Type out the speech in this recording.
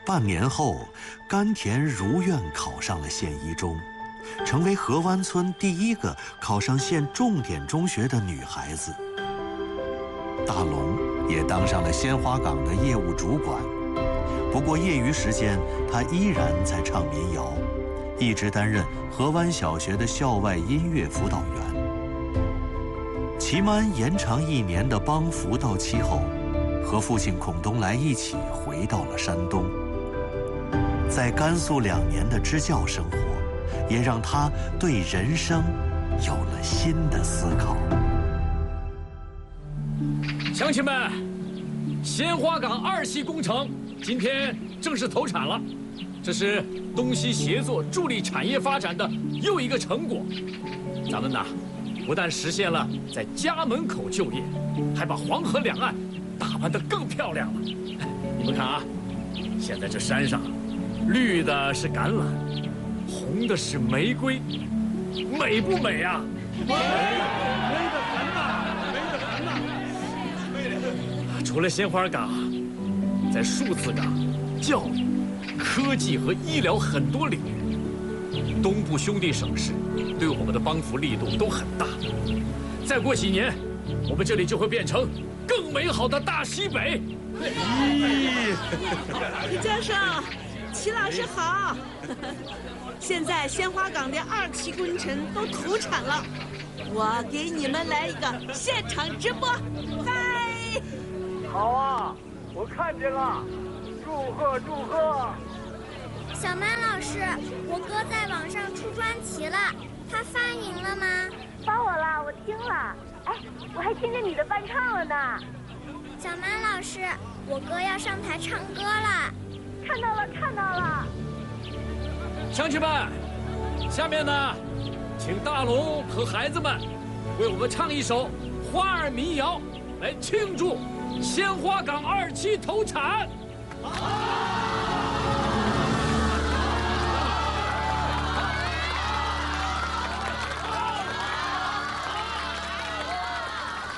半年后，甘田如愿考上了县一中，成为河湾村第一个考上县重点中学的女孩子。大龙也当上了鲜花岗的业务主管，不过业余时间他依然在唱民谣，一直担任河湾小学的校外音乐辅导员。期满延长1年的帮扶到期后，和父亲孔东来一起回到了山东。在甘肃2年的支教生活，也让他对人生有了新的思考。 乡亲们，鲜花岗2期工程今天正式投产了，这是东西协作助力产业发展的又一个成果。咱们呐，不但实现了在家门口就业，还把黄河两岸打扮得更漂亮了。你们看啊，现在这山上，绿的是橄榄，红的是玫瑰，美不美啊？美得很呐，美得很呐！除了鲜花岗，在数字岗、教育、科技和医疗很多领域，东部兄弟省市对我们的帮扶力度都很大。再过几年，我们这里就会变成更美好的大西北。 李教授，齐老师好。现在鲜花岗的2期工程都投产了，我给你们来一个现场直播，嗨！ 好啊，我看见了，祝贺祝贺！ 小曼老师，我哥在网上出专辑了，他发您了吗？ 发我了，我听了。哎，我还听见你的伴唱了呢。 小曼老师，我哥要上台唱歌了。 看到了，看到了。 乡亲们，下面呢，请大龙和孩子们为我们唱一首花儿民谣，来庆祝鲜花岗2期投产。好。